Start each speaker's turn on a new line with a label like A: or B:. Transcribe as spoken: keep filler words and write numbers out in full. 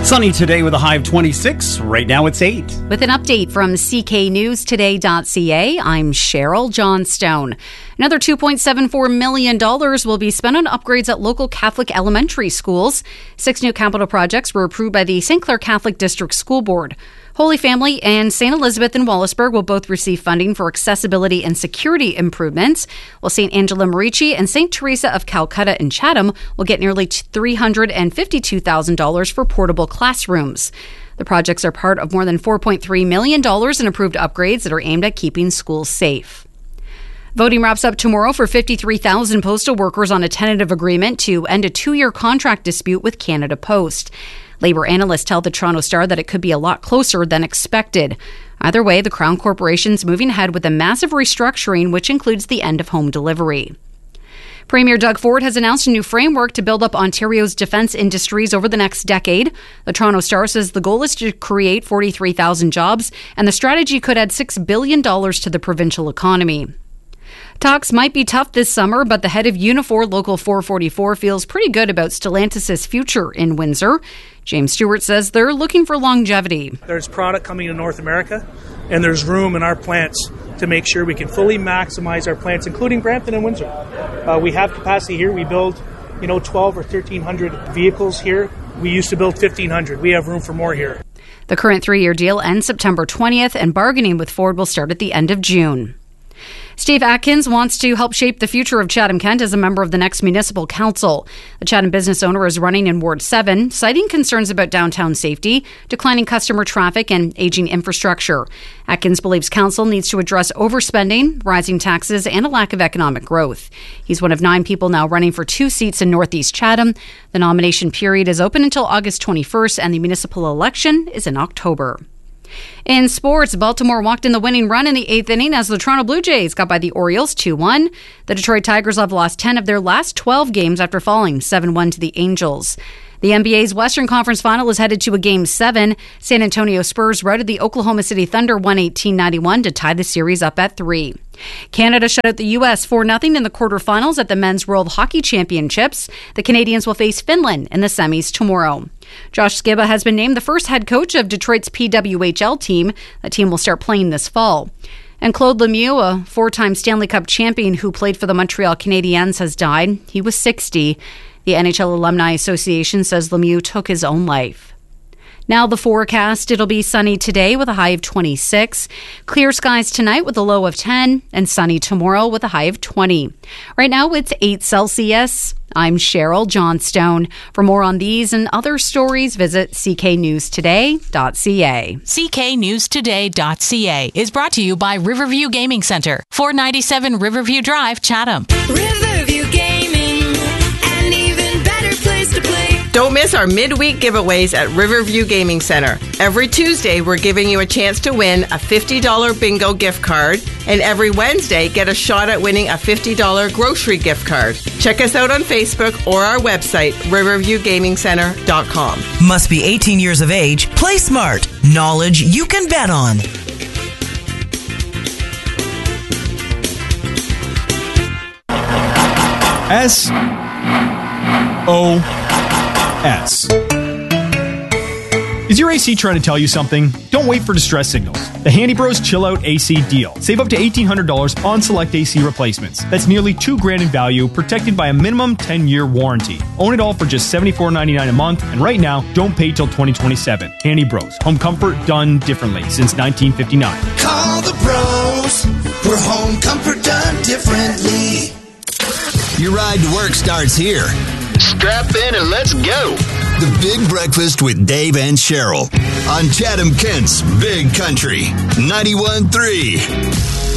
A: Sunny today with a high of twenty-six. Right now it's eight.
B: With an update from C K News Today dot C A, I'm Cheryl Johnstone. Another two point seven four million dollars will be spent on upgrades at local Catholic elementary schools. Six new capital projects were approved by the Saint Clair Catholic District School Board. Holy Family and Saint Elizabeth in Wallaceburg will both receive funding for accessibility and security improvements, while Saint Angela Merici and Saint Teresa of Calcutta in Chatham will get nearly three hundred fifty-two thousand dollars for portable classrooms. The projects are part of more than four point three million dollars in approved upgrades that are aimed at keeping schools safe. Voting wraps up tomorrow for fifty-three thousand postal workers on a tentative agreement to end a two-year contract dispute with Canada Post. Labor analysts tell the Toronto Star that it could be a lot closer than expected. Either way, the Crown Corporation's moving ahead with a massive restructuring, which includes the end of home delivery. Premier Doug Ford has announced a new framework to build up Ontario's defence industries over the next decade. The Toronto Star says the goal is to create forty-three thousand jobs, and the strategy could add six billion dollars to the provincial economy. Talks might be tough this summer, but the head of Unifor Local four forty-four feels pretty good about Stellantis' future in Windsor. James Stewart says they're looking for longevity.
C: There's product coming to North America, and there's room in our plants to make sure we can fully maximize our plants, including Brampton and Windsor. Uh, we have capacity here. We build, you know, twelve or thirteen hundred vehicles here. We used to build fifteen hundred. We have room for more here.
B: The current three-year deal ends September twentieth, and bargaining with Ford will start at the end of June. Steve Atkins wants to help shape the future of Chatham-Kent as a member of the next municipal council. The Chatham business owner is running in Ward seven, citing concerns about downtown safety, declining customer traffic, and aging infrastructure. Atkins believes council needs to address overspending, rising taxes, and a lack of economic growth. He's one of nine people now running for two seats in Northeast Chatham. The nomination period is open until August twenty-first, and the municipal election is in October. In sports, Baltimore walked in the winning run in the eighth inning as the Toronto Blue Jays got by the Orioles two one. The Detroit Tigers have lost ten of their last twelve games after falling seven one to the Angels. The N B A's Western Conference Final is headed to a Game seven. San Antonio Spurs routed the Oklahoma City Thunder one eighteen ninety-one to tie the series up at three. Canada shut out the U S four nothing in the quarterfinals at the Men's World Hockey Championships. The Canadians will face Finland in the semis tomorrow. Josh Skiba has been named the first head coach of Detroit's P W H L team. The team will start playing this fall. And Claude Lemieux, a four-time Stanley Cup champion who played for the Montreal Canadiens, has died. He was sixty. The N H L Alumni Association says Lemieux took his own life. Now the forecast. It'll be sunny today with a high of twenty-six. Clear skies tonight with a low of ten. And sunny tomorrow with a high of twenty. Right now it's eight Celsius. I'm Cheryl Johnstone. For more on these and other stories, visit C K News Today dot C A.
D: C K News Today dot C A is brought to you by Riverview Gaming Center, four ninety-seven Riverview Drive, Chatham.
E: Riverview Gaming, an even better place to play.
F: Don't miss our midweek giveaways at Riverview Gaming Center. Every Tuesday, we're giving you a chance to win a fifty dollars bingo gift card, and every Wednesday, get a shot at winning a fifty dollars grocery gift card. Check us out on Facebook or our website, riverview gaming center dot com.
G: Must be eighteen years of age. Play smart. Knowledge you can bet on.
H: S O S. Is your A C trying to tell you something? Don't wait for distress signals. The Handy Bros Chill Out A C deal. Save up to eighteen hundred dollars on select A C replacements. That's nearly two grand in value, protected by a minimum ten-year warranty. Own it all for just seventy-four ninety-nine a month, and right now, don't pay till twenty twenty-seven. Handy Bros. Home comfort done differently since nineteen fifty-nine.
I: Call the pros for home comfort done differently.
J: Your ride to work starts here.
K: Strap in and let's go.
J: The Big Breakfast with Dave and Cheryl on Chatham-Kent's Big Country ninety-one point three.